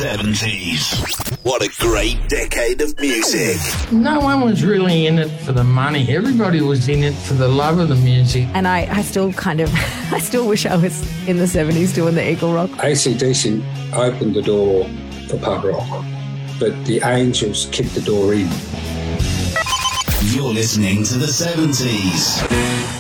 70s. What a great decade of music. No one was really in it for the money. Everybody was in it for the love of the music. And I still I still wish I was in the 70s doing the Eagle Rock. AC/DC opened the door for pub rock, but the Angels kicked the door in. You're listening to the 70s.